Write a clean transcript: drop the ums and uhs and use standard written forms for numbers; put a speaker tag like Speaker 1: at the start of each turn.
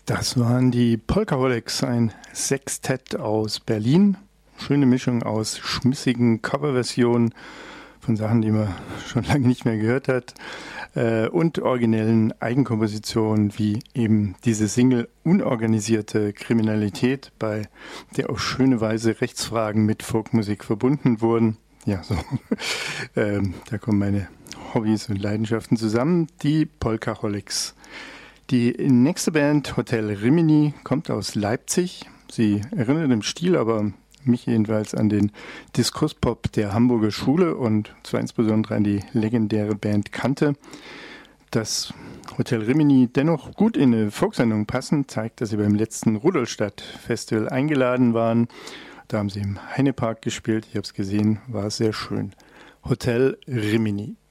Speaker 1: Das waren die Polkaholics, ein Sextett aus Berlin. Schöne Mischung aus schmissigen Coverversionen von Sachen, die man schon lange nicht mehr gehört hat, und originellen Eigenkompositionen, wie eben diese Single Unorganisierte Kriminalität, bei der auf schöne Weise Rechtsfragen mit Folkmusik verbunden wurden. Ja, so. Da kommen meine Hobbys und Leidenschaften zusammen. Die Polkaholics. Die nächste Band, Hotel Rimini, kommt aus Leipzig. Sie erinnert im Stil aber mich jedenfalls an den Diskurspop der Hamburger Schule und zwar insbesondere an die legendäre Band Kante. Dass Hotel Rimini dennoch gut in eine Folksendung passen, zeigt, dass sie beim letzten Rudolstadt-Festival eingeladen waren. Da haben sie im Heinepark gespielt. Ich habe es gesehen, war sehr schön. Hotel Rimini.